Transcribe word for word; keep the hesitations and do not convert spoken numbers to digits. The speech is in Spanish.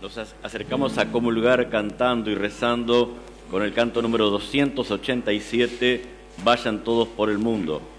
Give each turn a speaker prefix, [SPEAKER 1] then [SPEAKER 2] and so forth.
[SPEAKER 1] Nos acercamos a comulgar cantando y rezando con el canto número doscientos ochenta y siete, Vayan todos por el mundo.